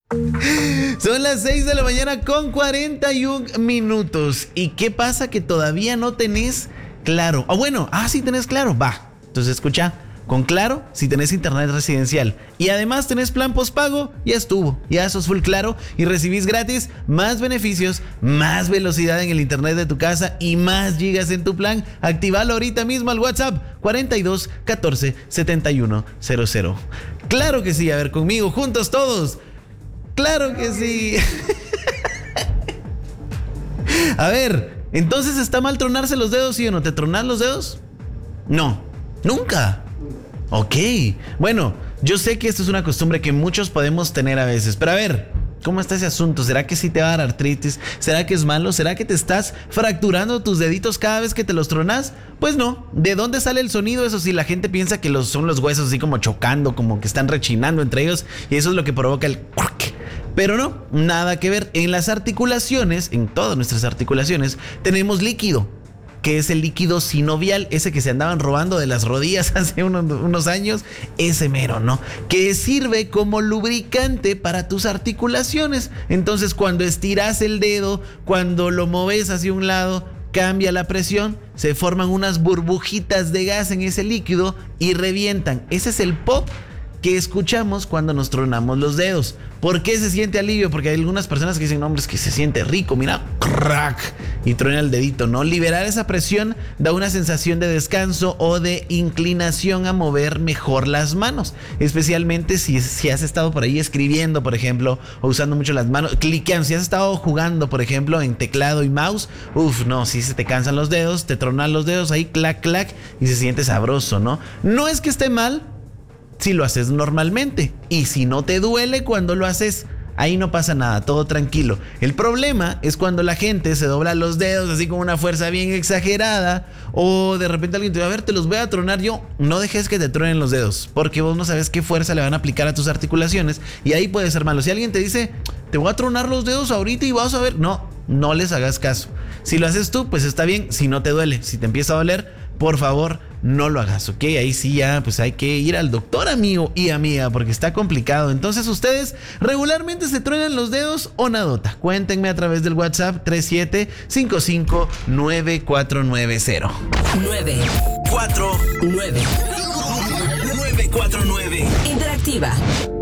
Son las 6 de la mañana con 41 minutos. ¿Y qué pasa? Que todavía no tenés Claro. Sí tenés Claro. Va. Entonces escucha. Con Claro, si tenés internet residencial y además tenés plan postpago, ya estuvo. Ya sos full Claro y recibís gratis más beneficios, más velocidad en el internet de tu casa y más gigas en tu plan. Activalo ahorita mismo al WhatsApp 42 14 71 00. Claro que sí. A ver, conmigo, juntos todos. Claro que sí. A ver, entonces ¿está mal tronarse los dedos, sí o no? ¿Te tronas los dedos? No, nunca. Ok, bueno, yo sé que esto es una costumbre que muchos podemos tener a veces, pero a ver, ¿cómo está ese asunto? ¿Será que sí te va a dar artritis? ¿Será que es malo? ¿Será que te estás fracturando tus deditos cada vez que te los tronas? Pues no. ¿De dónde sale el sonido? Eso sí, la gente piensa que son los huesos así como chocando, como que están rechinando entre ellos, y eso es lo que provoca el crack. Pero no, nada que ver. En las articulaciones, en todas nuestras articulaciones, tenemos líquido, que es el líquido sinovial, ese que se andaban robando de las rodillas hace unos años, ese mero, ¿no? Que sirve como lubricante para tus articulaciones. Entonces, cuando estiras el dedo, cuando lo moves hacia un lado, cambia la presión, se forman unas burbujitas de gas en ese líquido y revientan. Ese es el pop que escuchamos cuando nos tronamos los dedos. ¿Por qué se siente alivio? Porque hay algunas personas que dicen, no, hombre, es que se siente rico, mira, crack, y truena el dedito, ¿no? Liberar esa presión da una sensación de descanso o de inclinación a mover mejor las manos, especialmente si has estado por ahí escribiendo, por ejemplo, o usando mucho las manos, cliqueando, si has estado jugando, por ejemplo, en teclado y mouse, si se te cansan los dedos, te tronan los dedos, ahí clac, clac, y se siente sabroso, ¿no? No es que esté mal si lo haces normalmente, y si no te duele cuando lo haces, ahí no pasa nada, todo tranquilo. El problema es cuando la gente se dobla los dedos así con una fuerza bien exagerada, o de repente alguien te va a ver, te los voy a tronar yo. No dejes que te truenen los dedos, porque vos no sabes qué fuerza le van a aplicar a tus articulaciones, y ahí puede ser malo. Si alguien te dice, te voy a tronar los dedos ahorita y vas a ver, no les hagas caso. Si lo haces tú, pues está bien. Si no te duele, si te empieza a doler, por favor, no lo hagas, ¿ok? Ahí sí ya, pues hay que ir al doctor, amigo y amiga, porque está complicado. Entonces, ¿ustedes regularmente se truenan los dedos o nadota? Cuéntenme a través del WhatsApp 37559490. 949 949. Interactiva.